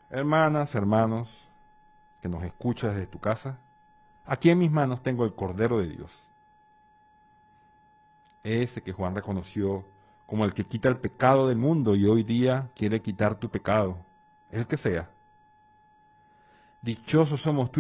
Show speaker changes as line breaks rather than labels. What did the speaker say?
Hermanas, hermanos, que nos escuchas desde tu casa, aquí en mis manos tengo el Cordero de Dios, ese que Juan reconoció como el que quita el pecado del mundo y hoy día quiere quitar tu pecado, el que sea. Dichosos somos tú